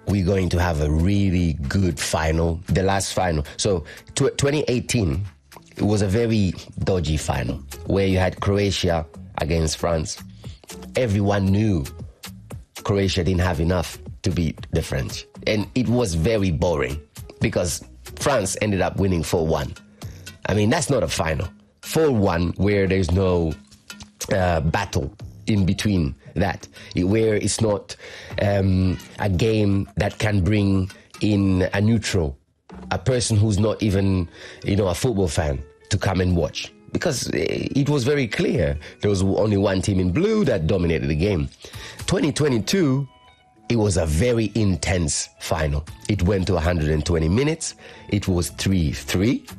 we're going to have a really good final, the last final. So 2018, it was a very dodgy final where you had Croatia against France. Everyone knew Croatia didn't have enough to beat the French. And it was very boring because France ended up winning 4-1. I mean, that's not a final. 4-1 where there's no battle in between that, where it's not a game that can bring in a neutral, a person who's not even, a football fan to come and watch. Because it was very clear there was only one team in blue that dominated the game. 2022, it was a very intense final. It went to 120 minutes. It was 3-3,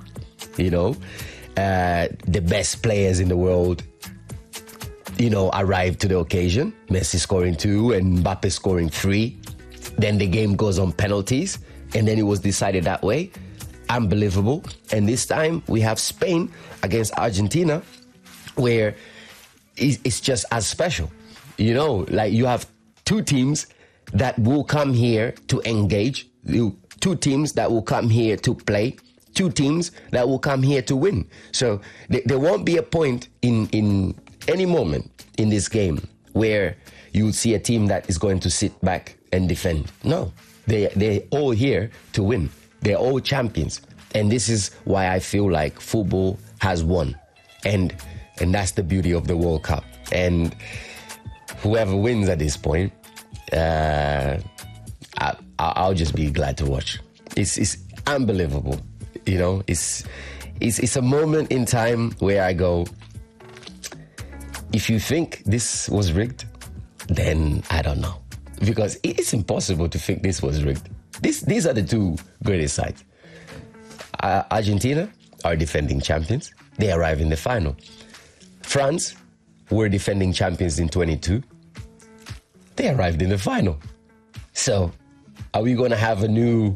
the best players in the world arrived to the occasion. Messi scoring 2 and Mbappe scoring 3. Then the game goes on penalties, and then it was decided that way. Unbelievable. And this time we have Spain against Argentina, where it's just as special. Like you have two teams that will come here to engage, two teams that will come here to play, two teams that will come here to win. So there won't be a point in any moment in this game where you would see a team that is going to sit back and defend. No, they're all here to win. They're all champions. And this is why I feel like football has won. And that's the beauty of the World Cup. And whoever wins at this point, I'll just be glad to watch. It's unbelievable. It's a moment in time where I go, if you think this was rigged, then I don't know. Because it's impossible to think this was rigged. These are the two greatest sides. Argentina are defending champions. They arrive in the final. France were defending champions in 22. They arrived in the final. So are we going to have a new,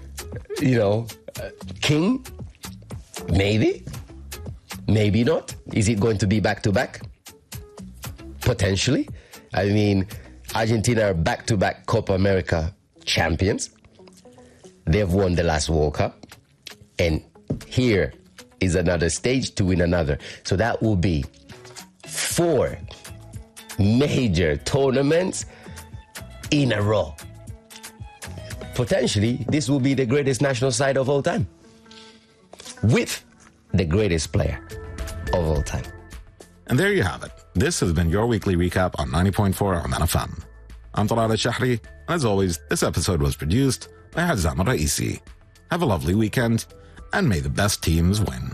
king? Maybe. Maybe not. Is it going to be back-to-back? Potentially. I mean, Argentina are back-to-back Copa America champions. They've won the last World Cup. And here is another stage to win another. So that will be 4 major tournaments in a row. Potentially, this will be the greatest national side of all time, with the greatest player of all time. And there you have it. This has been your weekly recap on 90.4 Oman FM. I'm Talal Al-Shahri, and as always, this episode was produced by Hazam Raisi. Have a lovely weekend, and may the best teams win.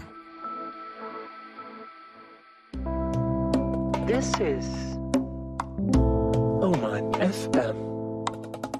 This is Oman FM.